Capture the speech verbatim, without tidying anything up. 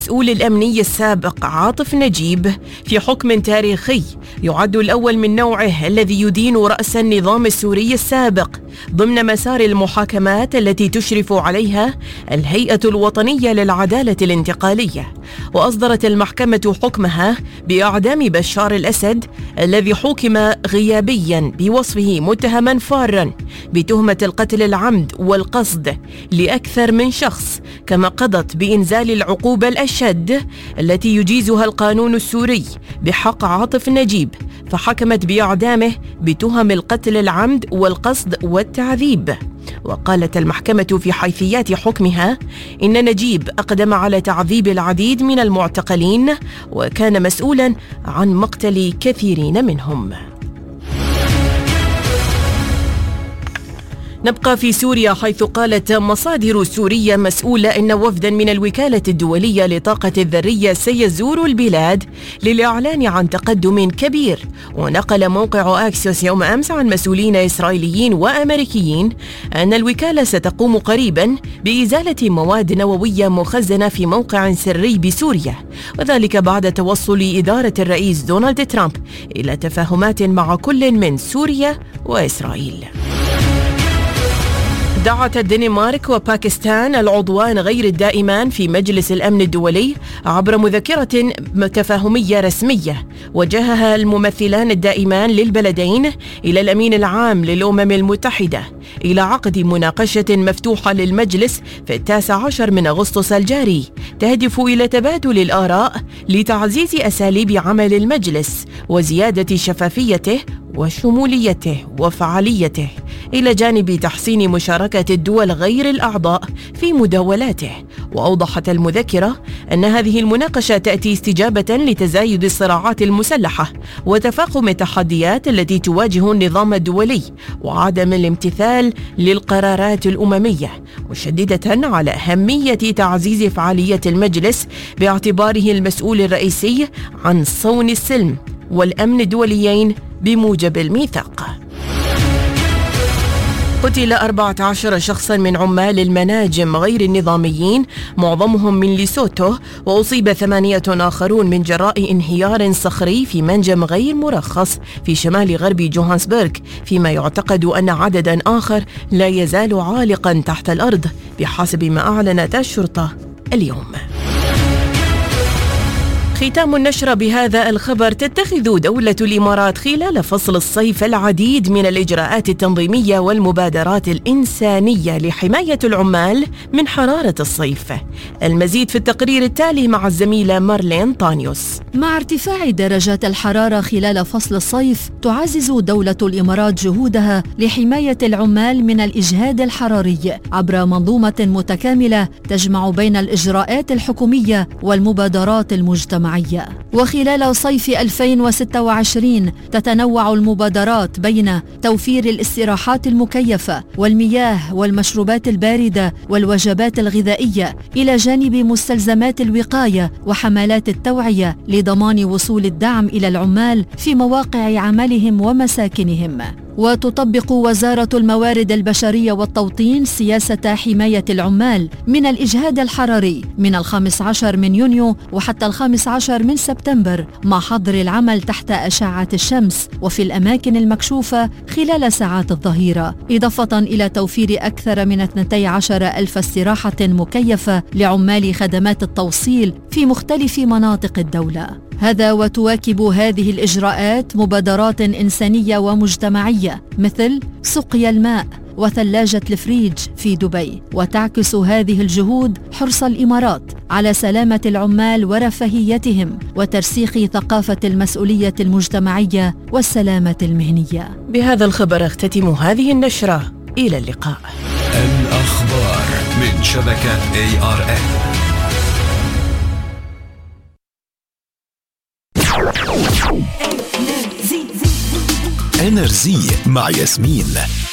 المسؤول الأمني السابق عاطف نجيب في حكم تاريخي يعد الأول من نوعه الذي يدين رأس النظام السوري السابق ضمن مسار المحاكمات التي تشرف عليها الهيئة الوطنية للعدالة الانتقالية. وأصدرت المحكمة حكمها بإعدام بشار الأسد الذي حكم غيابيا بوصفه متهما فارا بتهمة القتل العمد والقصد لأكثر من شخص، كما قضت بإنزال العقوبة الأشد التي يجيزها القانون السوري بحق عاطف نجيب، فحكمت بإعدامه بتهم القتل العمد والقصد والتعذيب. وقالت المحكمة في حيثيات حكمها إن نجيب أقدم على تعذيب العديد من المعتقلين وكان مسؤولا عن مقتل كثيرين منهم. نبقى في سوريا، حيث قالت مصادر سورية مسؤولة إن وفدا من الوكالة الدولية لطاقة الذرية سيزور البلاد للإعلان عن تقدم كبير. ونقل موقع أكسيوس يوم أمس عن مسؤولين إسرائيليين وأمريكيين أن الوكالة ستقوم قريبا بإزالة مواد نووية مخزنة في موقع سري بسوريا، وذلك بعد توصل إدارة الرئيس دونالد ترامب إلى تفاهمات مع كل من سوريا وإسرائيل. دعت الدنمارك وباكستان العضوان غير الدائمان في مجلس الأمن الدولي عبر مذكرة تفاهمية رسمية وجهها الممثلان الدائمان للبلدين إلى الأمين العام للأمم المتحدة إلى عقد مناقشة مفتوحة للمجلس في التاسع عشر من أغسطس الجاري تهدف إلى تبادل الآراء لتعزيز أساليب عمل المجلس وزيادة شفافيته وشموليته وفعاليته، إلى جانب تحسين مشاركة الدول غير الأعضاء في مداولاته. وأوضحت المذكرة أن هذه المناقشة تأتي استجابة لتزايد الصراعات المسلحة وتفاقم التحديات التي تواجه النظام الدولي وعدم الامتثال للقرارات الأممية، مشددة على أهمية تعزيز فعالية المجلس باعتباره المسؤول الرئيسي عن صون السلم والأمن الدوليين بموجب الميثاق. قتل أربعة عشر شخصا من عمال المناجم غير النظاميين معظمهم من ليسوتو، وأصيب ثمانية آخرون من جراء انهيار صخري في منجم غير مرخص في شمال غرب جوهانسبرغ، فيما يعتقد أن عددا آخر لا يزال عالقا تحت الأرض بحسب ما أعلنت الشرطة اليوم. ختام النشرة بهذا الخبر: تتخذ دولة الإمارات خلال فصل الصيف العديد من الإجراءات التنظيمية والمبادرات الإنسانية لحماية العمال من حرارة الصيف. المزيد في التقرير التالي مع الزميلة مارلين طانيوس. مع ارتفاع درجات الحرارة خلال فصل الصيف، تعزز دولة الإمارات جهودها لحماية العمال من الإجهاد الحراري عبر منظومة متكاملة تجمع بين الإجراءات الحكومية والمبادرات المجتمعية. وخلال صيف ألفين وستة وعشرين تتنوع المبادرات بين توفير الاستراحات المكيفة والمياه والمشروبات الباردة والوجبات الغذائية، إلى جانب مستلزمات الوقاية وحملات التوعية لضمان وصول الدعم إلى العمال في مواقع عملهم ومساكنهم. وتطبق وزارة الموارد البشرية والتوطين سياسة حماية العمال من الإجهاد الحراري من الخامس عشر من يونيو وحتى الخامس عشر من سبتمبر، مع حظر العمل تحت أشعة الشمس وفي الأماكن المكشوفة خلال ساعات الظهيرة، إضافة إلى توفير أكثر من اثنتي عشر ألف استراحة مكيفة لعمال خدمات التوصيل في مختلف مناطق الدولة. هذا وتواكب هذه الإجراءات مبادرات إنسانية ومجتمعية مثل سقيا الماء وثلاجة الفريج في دبي. وتعكس هذه الجهود حرص الإمارات على سلامة العمال ورفاهيتهم وترسيخ ثقافة المسؤولية المجتمعية والسلامة المهنية. بهذا الخبر اختتم هذه النشرة. إلى اللقاء. الأخبار من شبكة إيه آر إن. إنرزي مع ياسمين.